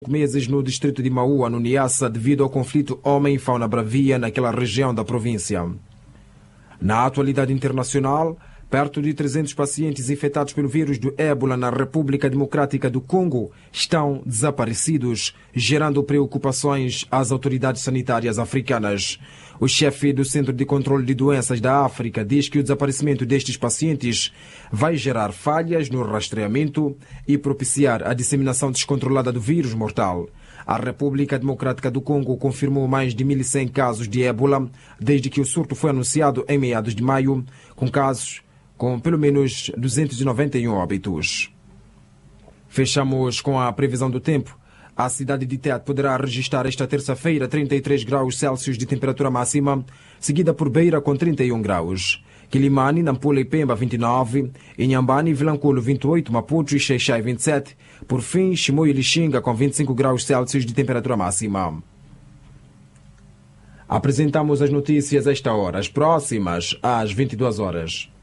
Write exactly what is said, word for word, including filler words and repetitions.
meses no distrito de Maua, no Niassa, devido ao conflito homem-fauna bravia naquela região da província. Na atualidade internacional, perto de trezentos pacientes infectados pelo vírus do ébola na República Democrática do Congo estão desaparecidos, gerando preocupações às autoridades sanitárias africanas. O chefe do Centro de Controle de Doenças da África diz que o desaparecimento destes pacientes vai gerar falhas no rastreamento e propiciar a disseminação descontrolada do vírus mortal. A República Democrática do Congo confirmou mais de mil e cem casos de ébola desde que o surto foi anunciado em meados de maio, com casos com pelo menos duzentos e noventa e um óbitos. Fechamos com a previsão do tempo. A cidade de Tete poderá registrar esta terça-feira trinta e três graus Celsius de temperatura máxima, seguida por Beira com trinta e um graus. Quilimane, Nampula e Pemba vinte e nove, Inhambane e Vilanculo vinte e oito, Maputo e Xai-Xai vinte e sete, por fim Chimoio e Lixinga com vinte e cinco graus Celsius de temperatura máxima. Apresentamos as notícias a esta hora, as próximas às vinte e duas horas.